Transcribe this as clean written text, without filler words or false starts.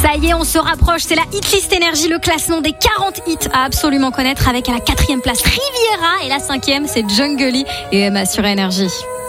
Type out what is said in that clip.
Ça y est, on se rapproche, c'est la Hitlist Énergie, le classement des 40 hits à absolument connaître avec à la 4e place Riviera et la 5e c'est Jungly et Emma sur Énergie.